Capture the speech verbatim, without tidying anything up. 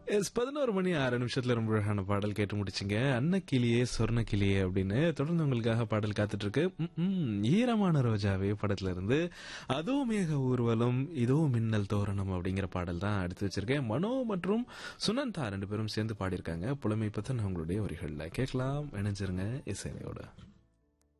S பதினோரு மணி ஆறு நிமிஷத்துல ரொம்ப அழகான பாடல் கேட்டு முடிச்சிங்க. அன்னக்கிளியே சொர்ண கிளியே அப்படின்னு தொடர்ந்து உங்களுக்காக பாடல் காத்துட்டு இருக்கு. ம்ம். ஈரமான ரோஜாவே படத்துல இருந்து அதோ மேக ஊர்வலம் இதோ மின்னல் தோரணம் அப்படிங்கிற பாடல் தான் எடுத்து வச்சிருக்கேன். மனோ மற்றும் சுனந்தா ரெண்டு பேரும் சேர்ந்து பாடியிருக்காங்க. புலமை பத்தன் அவங்களுடைய வரிகள்ல கேட்கலாம். இணைஞ்சிருங்க இசையோட.